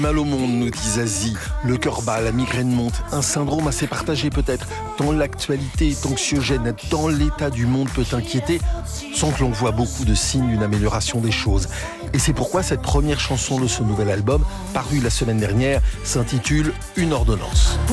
Mal au monde, nous dit Zazie. Le cœur bat, la migraine monte. Un syndrome assez partagé peut-être. Tant l'actualité est anxiogène, tant l'état du monde peut inquiéter, sans que l'on voit beaucoup de signes d'une amélioration des choses. Et c'est pourquoi cette première chanson de ce nouvel album, paru la semaine dernière, s'intitule « Une ordonnance ».